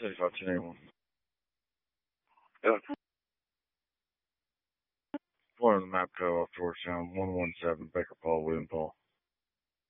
3581. Yeah. One of the map co off Georgetown, 117, Baker Paul, William Paul.